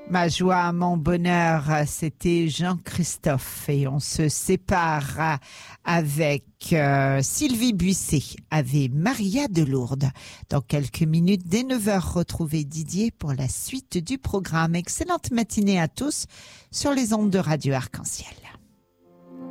Ma joie, mon bonheur, c'était Jean-Christophe et on se sépare avec Sylvie Buisset, avec Maria de Lourdes. Dans quelques minutes, dès 9h, retrouvez Didier pour la suite du programme. Excellente matinée à tous sur les ondes de Radio Arc-en-Ciel.